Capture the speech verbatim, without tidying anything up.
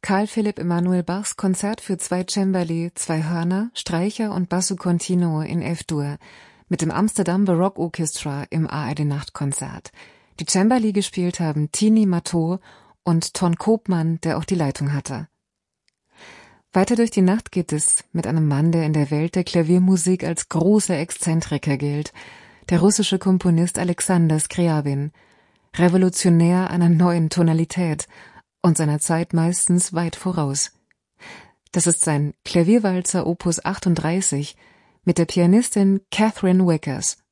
Carl Philipp Emanuel Bachs Konzert für zwei Cembali, zwei Hörner, Streicher und Basso Continuo in F-Dur mit dem Amsterdam Baroque Orchestra im A R D-Nachtkonzert. Die Cembali gespielt haben Tini Matteau und Ton Koopman, der auch die Leitung hatte. Weiter durch die Nacht geht es mit einem Mann, der in der Welt der Klaviermusik als großer Exzentriker gilt, der russische Komponist Alexander Skriabin, revolutionär einer neuen Tonalität und seiner Zeit meistens weit voraus. Das ist sein Klavierwalzer Opus achtunddreißig mit der Pianistin Catherine Wickers.